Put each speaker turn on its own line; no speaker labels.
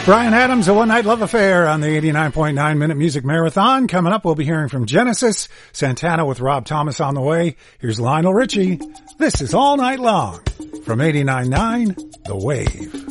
Bryan Adams, A One Night Love Affair on the 89.9 Minute Music Marathon. Coming up, we'll be hearing from Genesis, Santana with Rob Thomas on the way. Here's Lionel Richie. This is All Night Long from 89.9 The Wave.